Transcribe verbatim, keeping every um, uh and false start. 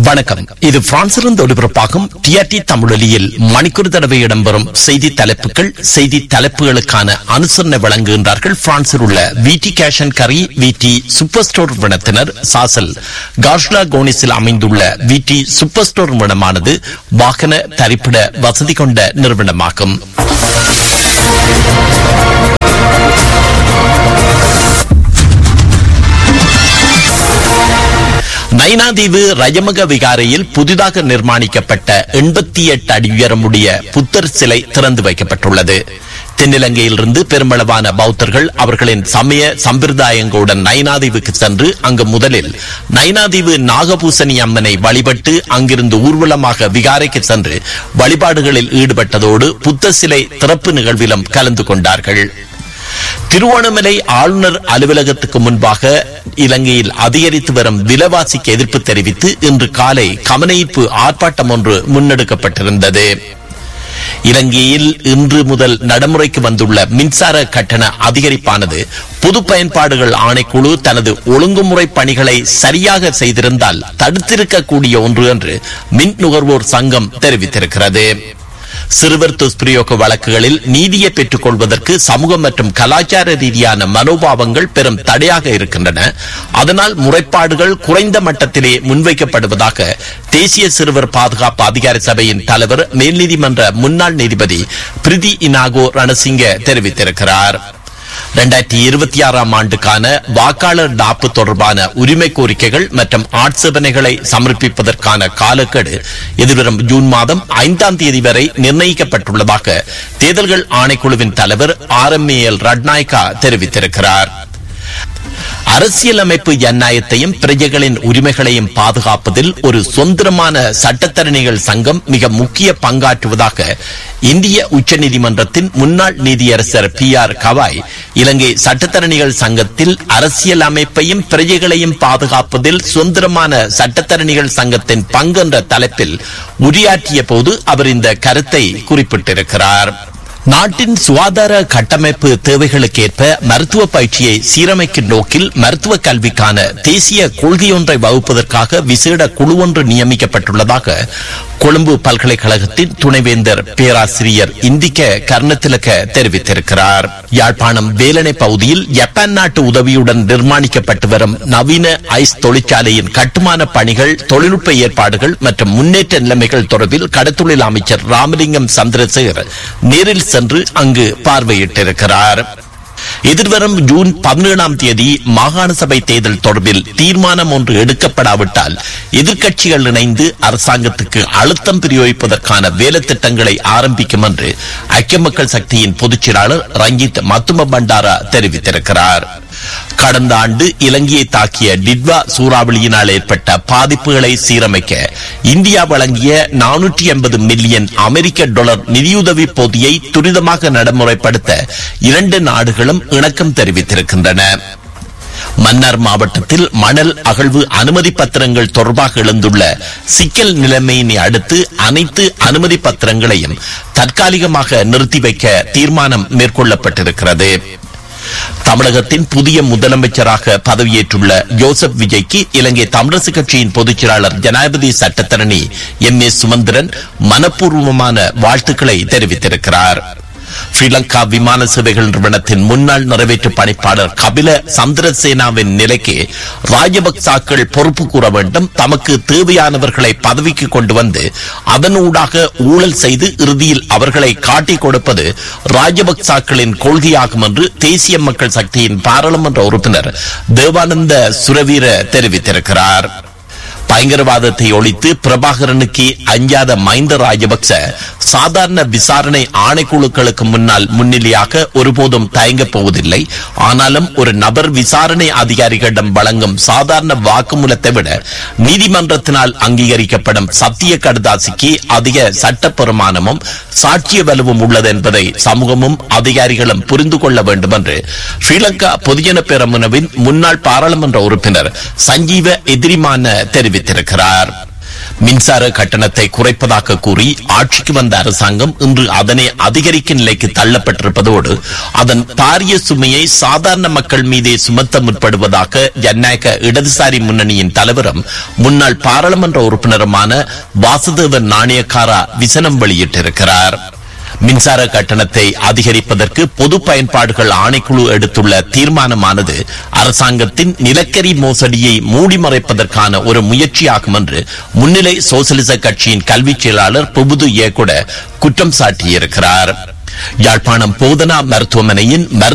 வணக்கம். இது பிரான்சிலிருந்து ஒளிபரப்பாகும் டிஆர்டி தமிழொலியில் மணிக்கூர் தடவை இடம்பெறும் செய்தி தலைப்புகள். செய்தி தலைப்புகளுக்கான அனுசரணை வழங்குகின்றார்கள் பிரான்சில் உள்ள விடி கேஷ் அண்ட் கரி விடி சூப்பர் ஸ்டோர் நிறுவனத்தினர். சாசல் கார்ஷ்லா கோனிஸில் அமைந்துள்ள விடி சூப்பர் ஸ்டோர் நிறுவனமானது வாகன தரிப்பிட வசதி கொண்ட நிறுவனமாகும். நைனாதீவு ரயமக விகாரையில் புதிதாக நிர்மாணிக்கப்பட்ட எண்பத்தி எட்டு அடி உயரமுடைய புத்தர் சிலை திறந்து வைக்கப்பட்டுள்ளது. தென்னிலங்கையிலிருந்து பெருமளவான பௌத்தர்கள் அவர்களின் சமய சம்பிரதாயங்களுடன் நைனாதீவுக்கு சென்று அங்கு முதலில் நைனாதீவு நாகபூசணி அம்மனை வழிபட்டு அங்கிருந்து ஊர்வலமாக விகாரைக்கு சென்று வழிபாடுகளில் ஈடுபட்டதோடு புத்தர் சிலை திறப்பு நிகழ்விலும் கலந்து கொண்டார்கள். திருவோணமலை ஆளுநர் அலுவலகத்துக்கு முன்பாக இலங்கையில் அதிகரித்து வரும் விலைவாசிக்கு எதிர்ப்பு தெரிவித்து இன்று காலை கவனஈர்ப்பு ஆர்ப்பாட்டம் ஒன்று முன்னெடுக்கப்பட்டிருந்தது. இலங்கையில் இன்று முதல் நடைமுறைக்கு வந்துள்ள மின்சார கட்டண அதிகரிப்பானது பொது பயன்பாடுகள் ஆணைக்குழு தனது ஒழுங்குமுறை பணிகளை சரியாக செய்திருந்தால் தடுத்திருக்கக்கூடிய ஒன்று என்று மின் நுகர்வோர் சங்கம் தெரிவித்திருக்கிறது. சிறுவர் துஷ்பிரயோக வழக்குகளில் நீதியை பெற்றுக் கொள்வதற்கு சமூக மற்றும் கலாச்சார ரீதியான மனோபாவங்கள் பெரும் தடையாக இருக்கின்றன. அதனால் முறைப்பாடுகள் குறைந்த மட்டத்திலே முன்வைக்கப்படுவதாக தேசிய சிறுவர் பாதுகாப்பு அதிகார சபையின் தலைவர் மேல் நீதிமன்ற முன்னாள் நீதிபதி பிரிதி இனாகோ ரணசிங்க தெரிவித்திருக்கிறார். இரண்டாயிரத்தி இருபத்தி ஆறாம் ஆண்டுக்கான வாக்காளர் டாப்பு தொடர்பான உரிமை கோரிக்கைகள் மற்றும் ஆட்சேபனைகளை சமர்ப்பிப்பதற்கான காலக்கெடு எதிர்வரும் ஜூன் மாதம் ஐந்தாம் தேதி வரை நிர்ணயிக்கப்பட்டுள்ளதாக தேர்தல்கள் ஆணைக்குழுவின் தலைவர் R M A L Ratnayake தெரிவித்திருக்கிறார். அரசியலமைப்பு ஜனநாயகத்தையும் பிரஜைகளின் உரிமைகளையும் பாதுகாப்பதில் ஒரு சுதந்திரமான சட்டத்தரணிகள் சங்கம் மிக முக்கிய பங்காற்றுவதாக இந்திய உச்சநீதிமன்றத்தின் முன்னாள் நீதியரசர் பி ஆர் கவாய் இலங்கை சட்டத்தரணிகள் சங்கத்தில் அரசியல் அமைப்பையும் பிரஜைகளையும் பாதுகாப்பதில் சுதந்திரமான சட்டத்தரணிகள் சங்கத்தின் பங்கு என்ற தலைப்பில் உரையாற்றிய போது அவர் இந்த கருத்தை குறிப்பிட்டிருக்கிறார். நாட்டின் சுகாதார கட்டமைப்பு தேவைகளுக்கேற்ப மருத்துவ பயிற்சியை சீரமைக்கும் நோக்கில் மருத்துவ கல்விக்கான தேசிய கொள்கையொன்றை வகுப்பதற்காக விசேட குழு ஒன்று நியமிக்கப்பட்டுள்ளதாக கொழும்பு பல்கலைக்கழகத்தின் துணைவேந்தர் பேராசிரியர் இந்திக்க கர்ணத்திலக்க தெரிவித்திருக்கிறார். யாழ்ப்பாணம் வேலனை பகுதியில் ஜப்பான் நாட்டு உதவியுடன் நிர்மாணிக்கப்பட்டு வரும் நவீன ஐஸ் தொழிற்சாலையின் கட்டுமான பணிகள், தொழில்நுட்ப ஏற்பாடுகள் மற்றும் முன்னேற்ற நிலைமைகள் தொடர்பில் கடத்தொழில் அமைச்சர் ராமலிங்கம் சந்திரசேகர் நேரில் சென்று அங்கு பார்வையிட்டிருக்கிறார். எதிர்வரும் ஜூன் பதினேழாம் தேதி மாகாண சபை தேர்தல் தொடர்பில் தீர்மானம் ஒன்று எடுக்கப்படாவிட்டால் எதிர்க்கட்சிகள் இணைந்து அரசாங்கத்துக்கு அழுத்தம் பிரயோகிப்பதற்கான வேலை திட்டங்களை ஆரம்பிக்கும் என்று ஐக்கிய மக்கள் சக்தியின் பொதுச் செயலாளர் ரஞ்சித் மத்தும பண்டாரா தெரிவித்திருக்கிறார். கடந்த ஆண்டு இலங்கையை தாக்கிய டிட்வா சூறாவளியினால் ஏற்பட்ட பாதிப்புகளை சீரமைக்க இந்தியா வழங்கிய நானூற்றி எண்பது மில்லியன் அமெரிக்க டாலர் நிதியுதவி பொதியை துரிதமாக நடைமுறைப்படுத்த இரண்டு நாடுகளும் இணக்கம் தெரிவித்திருக்கின்றன. மன்னார் மாவட்டத்தில் மணல் அகழ்வு அனுமதி பத்திரங்கள் தொடர்பாக எழுந்துள்ள சிக்கல் நிலைமையினை அடுத்து அனைத்து அனுமதி பத்திரங்களையும் தற்காலிகமாக நிறுத்தி வைக்க தீர்மானம் மேற்கொள்ளப்பட்டிருக்கிறது. தமிழகத்தின் புதிய முதலமைச்சராக பதவியேற்றுள்ள ஜோசப் விஜய்க்கு இலங்கை தமிழரசு கட்சியின் பொதுச் செயலாளர் ஜனாதிபதி சட்டத்தரணி எம் ஏ சுமந்திரன் மனப்பூர்வமான வாழ்த்துக்களை தெரிவித்திருக்கிறார். ஸ்ரீலங்கா விமான சேவைகள் நிறுவனத்தின் முன்னாள் நிறைவேற்று பணிப்பாளர் கபில சந்திரசேனாவின் நிலைக்கு ராஜபக்சாக்கள் பொறுப்பு கூற வேண்டும், தமக்கு தேவையானவர்களை பதவிக்கு கொண்டு வந்து அதனூடாக ஊழல் செய்து இறுதியில் அவர்களை காட்டிக் கொடுப்பது ராஜபக்சாக்களின் கொள்கையாகும் என்று தேசிய மக்கள் சக்தியின் பாராளுமன்ற உறுப்பினர் தேவானந்த சுரவீர தெரிவித்திருக்கிறார். பயங்கரவாதத்தை ஒழித்து பிரபாகரனுக்கு அஞ்சாத மஹிந்த ராஜபக்ச சாதாரண விசாரணை ஆணைக்குழுக்களுக்கு முன்னால் முன்னிலையாக ஒருபோதும் தயங்கப் போவதில்லை. ஆனாலும் ஒரு நபர் விசாரணை அதிகாரிகளிடம் வழங்கும் சாதாரண வாக்குமூலத்தை விட நீதிமன்றத்தினால் அங்கீகரிக்கப்படும் சத்திய கடுதாசிக்கு அதிக சட்ட பெருமானமும் சாட்சிய வலுவும் உள்ளது என்பதை சமூகமும் அதிகாரிகளும் புரிந்து கொள்ள வேண்டும் என்று ஸ்ரீலங்கா பொதுஜன பெரமுனவின் முன்னாள் பாராளுமன்ற உறுப்பினர் சஞ்சீவ எதிரிமான தெரிவித்திருக்கிறார். மின்சார கட்டணத்தை குறைப்பதாக கூறி ஆட்சிக்கு வந்த அரசாங்கம் இன்று அதனை அதிகரிக்கும் நிலைக்கு தள்ளப்பட்டிருப்பதோடு அதன் பாரிய சுமையை சாதாரண மக்கள் மீதே சுமத்த முற்படுவதாக ஜனநாயக இடதுசாரி முன்னணியின் தலைவரும் முன்னாள் பாராளுமன்ற உறுப்பினருமான வாசுதேவன் நாணயக்காரா விசனம் வெளியிட்டிருக்கிறார். மின்சார கட்டணத்தை அதிகரிப்பதற்கு பொது பயன்பாடுகள் ஆணைக்குழு எடுத்துள்ள தீர்மானமானது அரசாங்கத்தின் நிலக்கரி மோசடியை மூடி மறைப்பதற்கான ஒரு முயற்சியாகும் என்று முன்னிலை சோசலிச கட்சியின் கல்வி செயலாளர் புபுது ஏகுட குற்றம் சாட்டியிருக்கிறார். யாழ்ப்பாணம் போதனா மருத்துவமனையின்